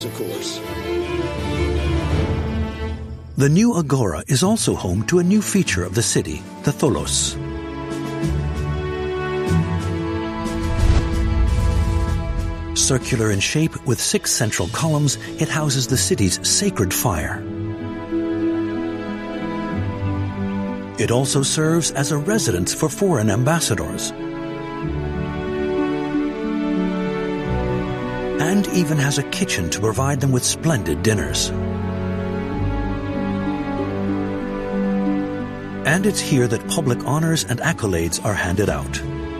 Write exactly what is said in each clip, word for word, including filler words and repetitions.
of course. The new agora is also home to a new feature of the city, the tholos. Circular in shape with six central columns, it houses the city's sacred fire. It also serves as a residence for foreign ambassadors, and even has a kitchen to provide them with splendid dinners. And it's here that public honors and accolades are handed out.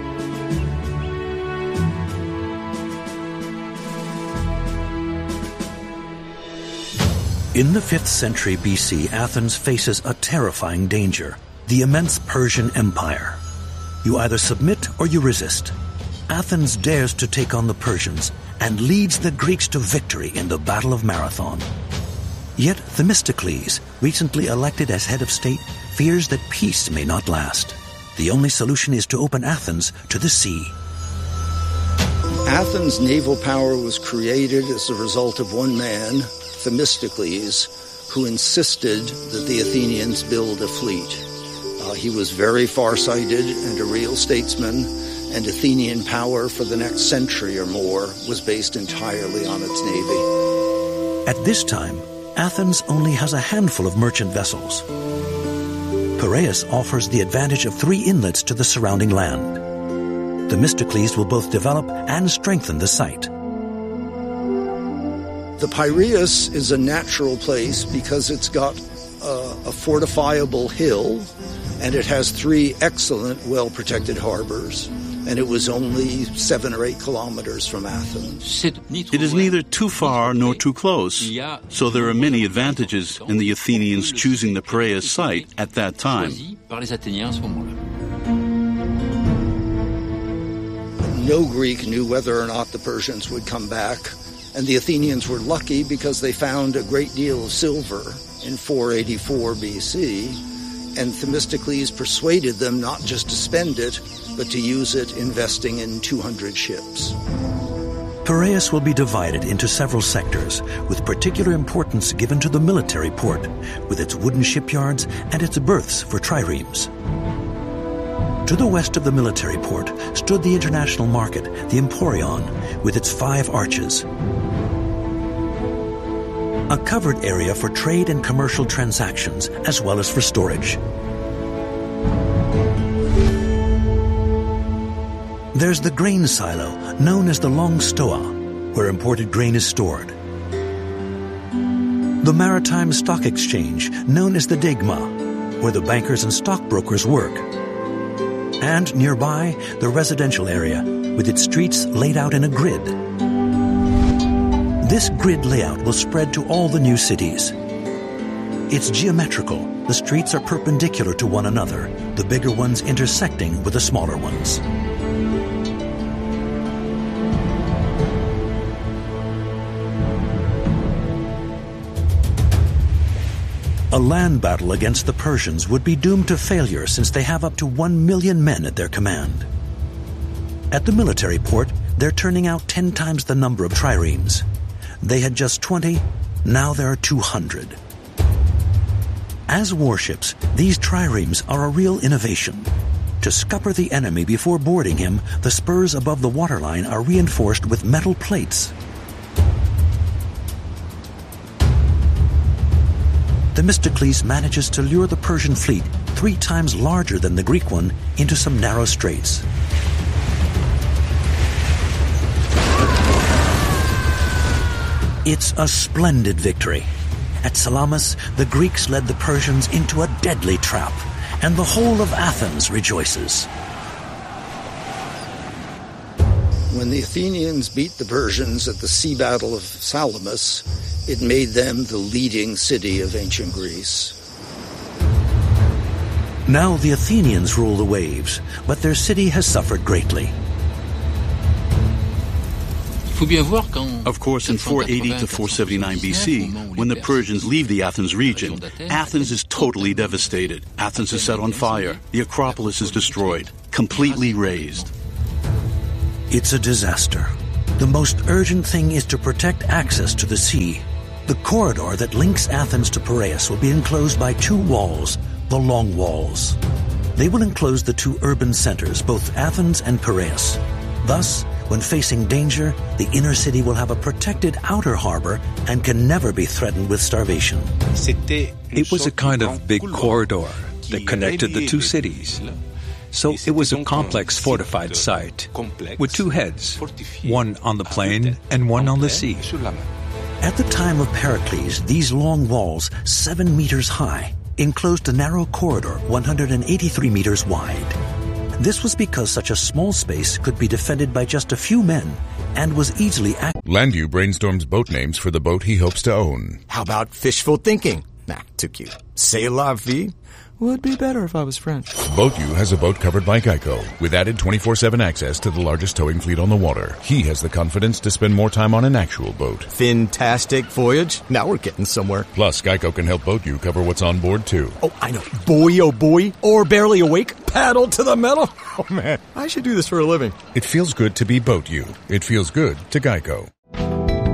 In the fifth century B C, Athens faces a terrifying danger, the immense Persian Empire. You either submit or you resist. Athens dares to take on the Persians and leads the Greeks to victory in the Battle of Marathon. Yet Themistocles, recently elected as head of state, fears that peace may not last. The only solution is to open Athens to the sea. Athens' naval power was created as a result of one man, Themistocles, who insisted that the Athenians build a fleet. Uh, he was very farsighted and a real statesman, and Athenian power for the next century or more was based entirely on its navy. At this time, Athens only has a handful of merchant vessels. Piraeus offers the advantage of three inlets to the surrounding land. Themistocles will both develop and strengthen the site. The Piraeus is a natural place because it's got uh, a fortifiable hill, and it has three excellent, well-protected harbors. And it was only seven or eight kilometers from Athens. It is neither too far nor too close, so there are many advantages in the Athenians choosing the Piraeus site at that time. No Greek knew whether or not the Persians would come back, and the Athenians were lucky because they found a great deal of silver in four eighty-four B C, and Themistocles persuaded them not just to spend it, but to use it investing in two hundred ships. Piraeus will be divided into several sectors, with particular importance given to the military port, with its wooden shipyards and its berths for triremes. To the west of the military port stood the international market, the Emporion, with its five arches. A covered area for trade and commercial transactions, as well as for storage. There's the grain silo, known as the Long Stoa, where imported grain is stored. The Maritime Stock Exchange, known as the Degma, where the bankers and stockbrokers work. And nearby, the residential area, with its streets laid out in a grid. This grid layout will spread to all the new cities. It's geometrical. The streets are perpendicular to one another, the bigger ones intersecting with the smaller ones. A land battle against the Persians would be doomed to failure since they have up to one million men at their command. At the military port, they're turning out ten times the number of triremes. They had just twenty, now there are two hundred. As warships, these triremes are a real innovation. To scupper the enemy before boarding him, the spurs above the waterline are reinforced with metal plates. Themistocles manages to lure the Persian fleet, three times larger than the Greek one, into some narrow straits. It's a splendid victory. At Salamis, the Greeks led the Persians into a deadly trap, and the whole of Athens rejoices. When the Athenians beat the Persians at the sea battle of Salamis, it made them the leading city of ancient Greece. Now the Athenians rule the waves, but their city has suffered greatly. Of course, in four eighty to four seventy-nine B C, when the Persians leave the Athens region, Athens is totally devastated. Athens is set on fire. The Acropolis is destroyed, completely razed. It's a disaster. The most urgent thing is to protect access to the sea. The corridor that links Athens to Piraeus will be enclosed by two walls, the Long Walls. They will enclose the two urban centers, both Athens and Piraeus. Thus, when facing danger, the inner city will have a protected outer harbor and can never be threatened with starvation. It was a kind of big corridor that connected the two cities. So it was a complex fortified site with two heads, one on the plain and one on the sea. At the time of Pericles, these long walls, seven meters high, enclosed a narrow corridor one hundred eighty-three meters wide. This was because such a small space could be defended by just a few men and was easily accessed. Landu brainstorms boat names for the boat he hopes to own. How about fishful thinking? Nah, too cute. C'est la vie? Would be better if I was French. BoatU has a boat covered by Geico, with added twenty-four seven access to the largest towing fleet on the water. He has the confidence to spend more time on an actual boat. Fantastic voyage. Now we're getting somewhere. Plus, Geico can help BoatU cover what's on board, too. Oh, I know. Boy, oh boy. Or barely awake. Paddle to the metal. Oh, man. I should do this for a living. It feels good to be BoatU. It feels good to Geico.